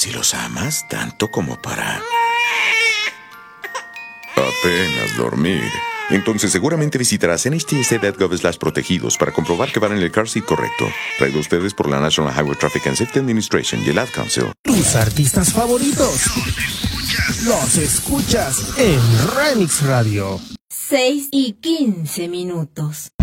Si los amas tanto como para apenas dormir, entonces seguramente visitarás NHTSA.gov/protegidos para comprobar que van en el car seat correcto. Traído a ustedes por la National Highway Traffic and Safety Administration y el Ad Council. Tus artistas favoritos los escuchas en Remix Radio. 6:15.